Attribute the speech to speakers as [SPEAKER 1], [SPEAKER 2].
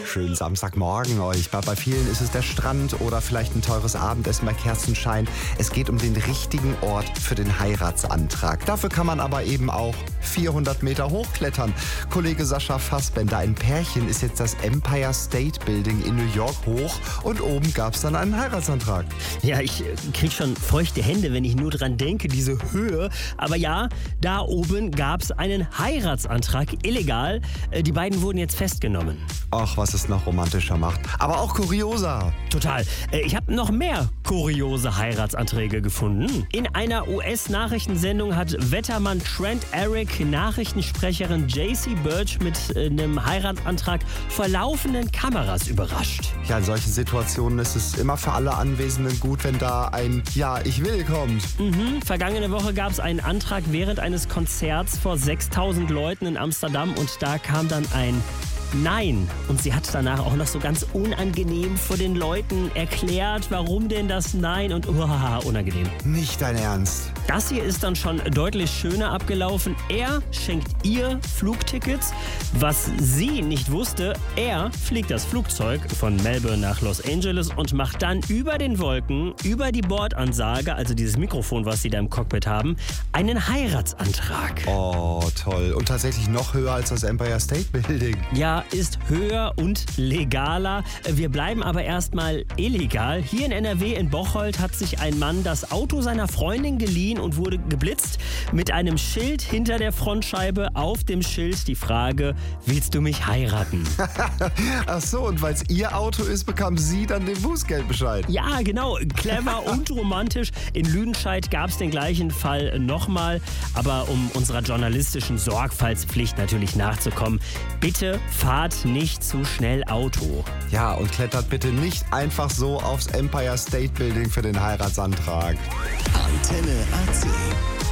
[SPEAKER 1] Schönen Samstagmorgen euch. Bei vielen ist es der Strand oder vielleicht ein teures Abendessen bei Kerzenschein. Es geht um den richtigen Ort für den Heiratsantrag. Dafür kann man aber eben auch 400 Meter hochklettern. Kollege Sascha Fassbender, ein Pärchen ist jetzt das Empire State Building in New York hoch und oben gab es dann einen Heiratsantrag.
[SPEAKER 2] Ja, ich krieg schon feuchte Hände, wenn ich nur dran denke, diese Höhe. Aber ja, da oben gab es einen Heiratsantrag, illegal. Die beiden wurden jetzt festgenommen.
[SPEAKER 1] Ach, was es noch romantischer macht. Aber auch kurioser.
[SPEAKER 2] Total. Ich habe noch mehr kuriose Heiratsanträge gefunden. In einer US-Nachrichtensendung hat Wettermann Trent Eric Nachrichtensprecherin JC Birch mit einem Heiratsantrag vor laufenden Kameras überrascht.
[SPEAKER 1] Ja, in solchen Situationen ist es immer für alle Anwesenden gut, wenn da ein Ja, ich will kommt.
[SPEAKER 2] Vergangene Woche gab es einen Antrag während eines Konzerts vor 6.000 Leuten in Amsterdam und da kam dann ein Nein. Und sie hat danach auch noch so ganz unangenehm vor den Leuten erklärt, warum denn das Nein und unangenehm.
[SPEAKER 1] Nicht dein Ernst.
[SPEAKER 2] Das hier ist dann schon deutlich schöner abgelaufen. Er schenkt ihr Flugtickets. Was sie nicht wusste, er fliegt das Flugzeug von Melbourne nach Los Angeles und macht dann über den Wolken, über die Bordansage, also dieses Mikrofon, was sie da im Cockpit haben, einen Heiratsantrag.
[SPEAKER 1] Oh, toll. Und tatsächlich noch höher als das Empire State Building.
[SPEAKER 2] Ja, ist höher und legaler. Wir bleiben aber erstmal illegal. Hier in NRW in Bocholt hat sich ein Mann das Auto seiner Freundin geliehen und wurde geblitzt. Mit einem Schild hinter der Frontscheibe, auf dem Schild die Frage, willst du mich heiraten?
[SPEAKER 1] Ach so, und weil es ihr Auto ist, bekam sie dann den Bußgeldbescheid.
[SPEAKER 2] Ja, genau. Clever und romantisch. In Lüdenscheid gab es den gleichen Fall nochmal. Aber um unserer journalistischen Sorgfaltspflicht natürlich nachzukommen, bitte fahrt nicht zu schnell Auto.
[SPEAKER 1] Ja, und klettert bitte nicht einfach so aufs Empire State Building für den Heiratsantrag.
[SPEAKER 3] Antenne AC.